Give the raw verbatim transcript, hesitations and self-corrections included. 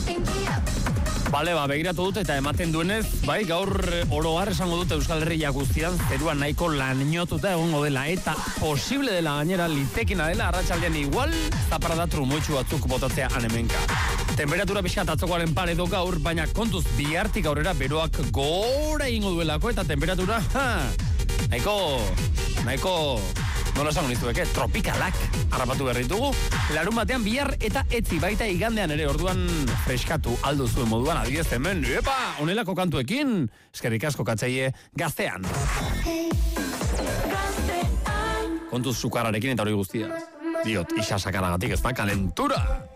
Bale, ba, begiratu dut eta ematen duenez, bai, gaur oro har esango dut Euskal Herria guztian zeruan nahiko laniotuta egongo dela eta posible dela gainera litekina dela arratsaldean igual zaparrada trumoitsu batzuk botatzea anemenka. Temperatura pixkat atzokoaren pare do gaur, baina kontuz bihartik aurrera beroak gora egingo duelako eta temperatura, ha, nahiko, nahiko, nola esango niztuek, tropikalak harrapatu berritugu. Larun batean bihar eta etzi baita igandean ere orduan freskatu aldo zuen moduan adibidez hemen, epa, honelako kantuekin, eskerrik asko katzaie gaztean. Kontuz sukararekin eta hori guztia. Diot, isa sakaragatik ez da, kalentura.